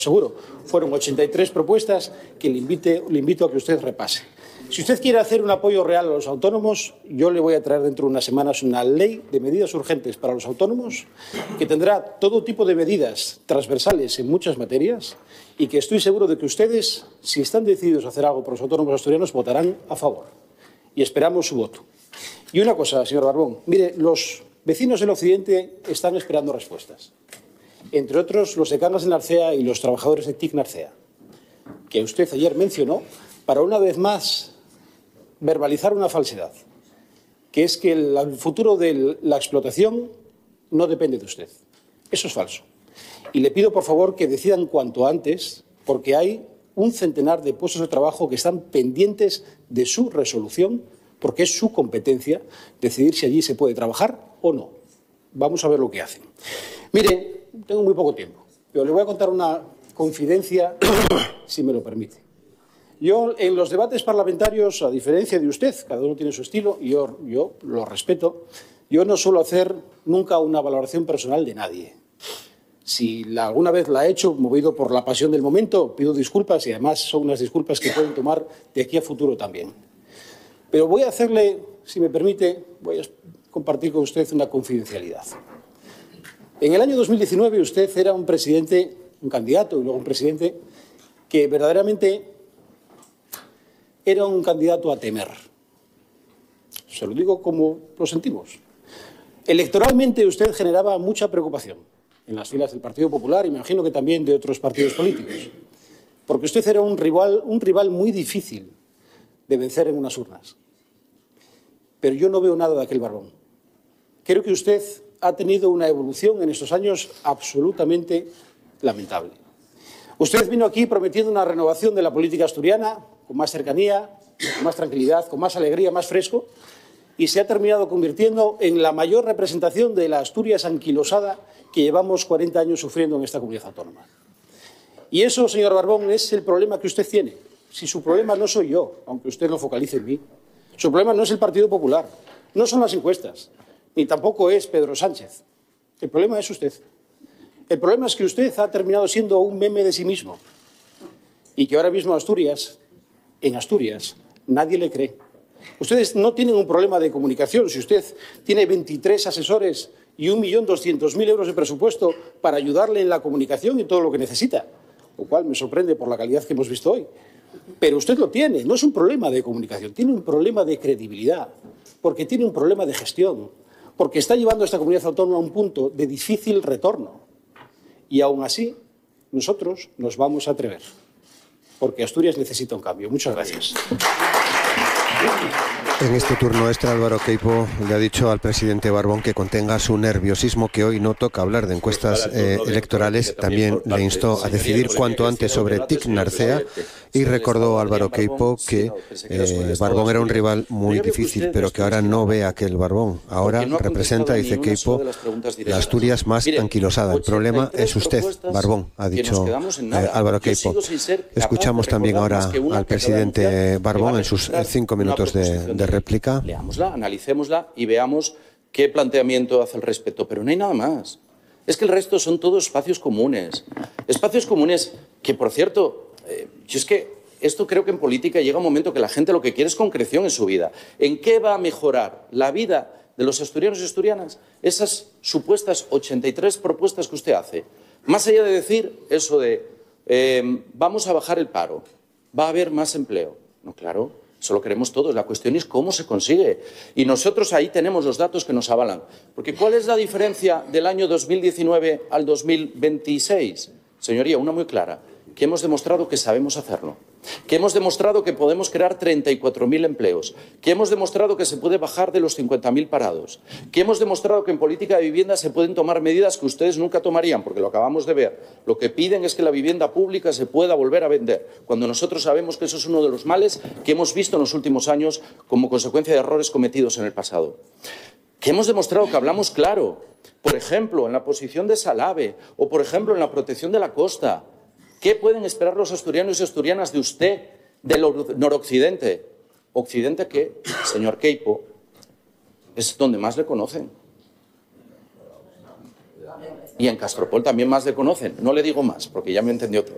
seguro. Fueron 83 propuestas que le invito a que usted repase. Si usted quiere hacer un apoyo real a los autónomos, yo le voy a traer dentro de unas semanas una ley de medidas urgentes para los autónomos que tendrá todo tipo de medidas transversales en muchas materias y que estoy seguro de que ustedes, si están decididos a hacer algo por los autónomos asturianos, votarán a favor. Y esperamos su voto. Y una cosa, señor Barbón. Mire, los vecinos del occidente están esperando respuestas. Entre otros, los de Cangas de Narcea y los trabajadores de TIC Narcea, que usted ayer mencionó, para una vez más verbalizar una falsedad, que es que el futuro de la explotación no depende de usted. Eso es falso. Y le pido, por favor, que decidan cuanto antes, porque hay un centenar de puestos de trabajo que están pendientes de su resolución, porque es su competencia decidir si allí se puede trabajar o no. Vamos a ver lo que hacen. Mire, tengo muy poco tiempo, pero le voy a contar una confidencia, si me lo permite. Yo, en los debates parlamentarios, a diferencia de usted, cada uno tiene su estilo, y yo lo respeto, yo no suelo hacer nunca una valoración personal de nadie. Si alguna vez la he hecho, movido por la pasión del momento, pido disculpas y además son unas disculpas que pueden tomar de aquí a futuro también. Pero voy a hacerle, si me permite, voy a compartir con usted una confidencialidad. En el año 2019 usted era un presidente, un candidato y luego un presidente que verdaderamente era un candidato a temer. Se lo digo como lo sentimos. Electoralmente usted generaba mucha preocupación en las filas del Partido Popular y me imagino que también de otros partidos políticos, porque usted era un rival muy difícil de vencer en unas urnas. Pero yo no veo nada de aquel Barbón. Creo que usted ha tenido una evolución en estos años absolutamente lamentable. Usted vino aquí prometiendo una renovación de la política asturiana, con más cercanía, con más tranquilidad, con más alegría, más fresco, y se ha terminado convirtiendo en la mayor representación de la Asturias anquilosada que llevamos 40 años sufriendo en esta comunidad autónoma. Y eso, señor Barbón, es el problema que usted tiene. Si su problema no soy yo, aunque usted lo focalice en mí, su problema no es el Partido Popular, no son las encuestas, ni tampoco es Pedro Sánchez. El problema es usted. El problema es que usted ha terminado siendo un meme de sí mismo y que ahora mismo en Asturias, nadie le cree. Ustedes no tienen un problema de comunicación. Si usted tiene 23 asesores y 1.200.000 euros de presupuesto para ayudarle en la comunicación y todo lo que necesita, lo cual me sorprende por la calidad que hemos visto hoy. Pero usted lo tiene, no es un problema de comunicación, tiene un problema de credibilidad, porque tiene un problema de gestión, porque está llevando a esta comunidad autónoma a un punto de difícil retorno. Y aún así, nosotros nos vamos a atrever, porque Asturias necesita un cambio. Muchas gracias. En este turno extra, Álvaro Queipo le ha dicho al presidente Barbón que contenga su nerviosismo, que hoy no toca hablar de encuestas electorales. También le instó a decidir cuanto antes sobre TIC Narcea y recordó a Álvaro Queipo que Barbón era un rival muy difícil, pero que ahora no ve a aquel Barbón. Ahora representa, dice Queipo, la Asturias más anquilosada. El problema es usted, Barbón, ha dicho Álvaro Queipo. Escuchamos también ahora al presidente Barbón en sus 5 minutos de réplica. Leámosla, analicémosla y veamos qué planteamiento hace al respecto. Pero no hay nada más. Es que el resto son todos espacios comunes. Espacios comunes que, por cierto, yo es que esto creo que en política llega un momento que la gente lo que quiere es concreción en su vida. ¿En qué va a mejorar la vida de los asturianos y asturianas esas supuestas 83 propuestas que usted hace? Más allá de decir eso de vamos a bajar el paro, va a haber más empleo. No, claro. Eso lo queremos todos. La cuestión es cómo se consigue. Y nosotros ahí tenemos los datos que nos avalan. Porque ¿cuál es la diferencia del año 2019 al 2026? Señoría, una muy clara. Que hemos demostrado que sabemos hacerlo. Que hemos demostrado que podemos crear 34.000 empleos. Que hemos demostrado que se puede bajar de los 50.000 parados. Que hemos demostrado que en política de vivienda se pueden tomar medidas que ustedes nunca tomarían, porque lo acabamos de ver. Lo que piden es que la vivienda pública se pueda volver a vender, cuando nosotros sabemos que eso es uno de los males que hemos visto en los últimos años como consecuencia de errores cometidos en el pasado. Que hemos demostrado que hablamos claro, por ejemplo, en la posición de Salave o, por ejemplo, en la protección de la costa. ¿Qué pueden esperar los asturianos y asturianas de usted, del noroccidente? Occidente que, señor Queipo, es donde más le conocen. Y en Castropol también más le conocen. No le digo más, porque ya me entendió todo.